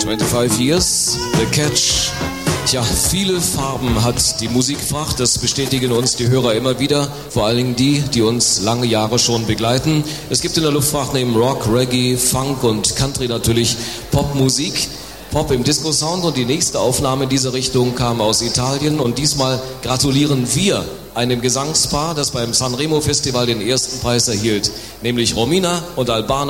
25 Years, The Catch. Tja, viele Farben hat die Musikfracht, das bestätigen uns die Hörer immer wieder, vor allen Dingen die uns lange Jahre schon begleiten. Es gibt in der Luftfracht neben Rock, Reggae, Funk und Country natürlich Popmusik, Pop im Disco-Sound, und die nächste Aufnahme in dieser Richtung kam aus Italien, und diesmal gratulieren wir einem Gesangspaar, das beim Sanremo Festival den ersten Preis erhielt, nämlich Romina und Albano.